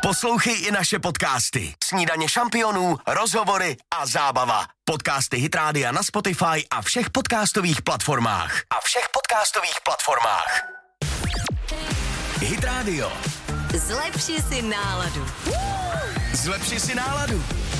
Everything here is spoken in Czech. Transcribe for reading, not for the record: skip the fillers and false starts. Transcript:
Poslouchej i naše podcasty. Snídaně šampionů, rozhovory a zábava. Podcasty Hit Rádia na Spotify a všech podcastových platformách. Hit Radio. Zlepši si náladu.